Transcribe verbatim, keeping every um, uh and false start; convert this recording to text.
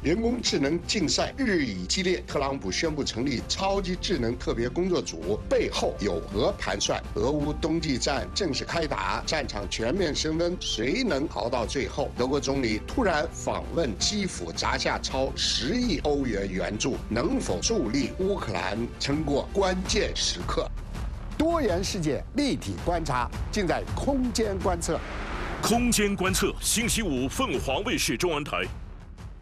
人工智能竞赛日益激烈，特朗普宣布成立超级智能特别工作组，背后有何盘算？俄乌冬季战正式开打，战场全面升温，谁能熬到最后？德国总理突然访问基辅，砸下超十亿欧元援助，能否助力乌克兰撑过关键时刻？多元世界立体观察，尽在空间观测。 空间观测，星期五凤凰卫视中文台。